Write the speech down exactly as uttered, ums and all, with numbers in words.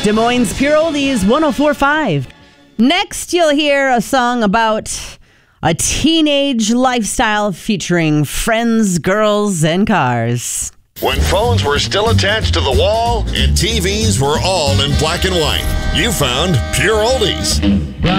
Des Moines Pure Oldies one oh four point five. Next, you'll hear a song about a teenage lifestyle featuring friends, girls, and cars. When phones were still attached to the wall and T Vs were all in black and white, you found Pure Oldies.